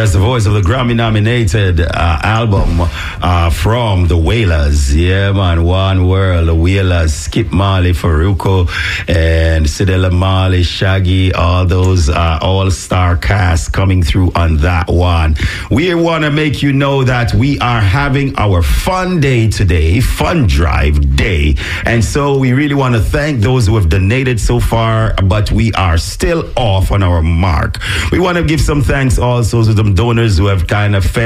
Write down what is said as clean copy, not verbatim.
That's the voice of the Grammy-nominated album from the Wailers. Yeah, man. One World, the Wailers, Skip Marley, Faruko, and Sidela Marley, Shaggy, all those all-star cast coming through on that one. We want to make you know that we are having our fun day today, fun drive day. And so we really want to thank those who have donated so far, but we are still off on our mark. We want to give some thanks also to the donors who have kind of fed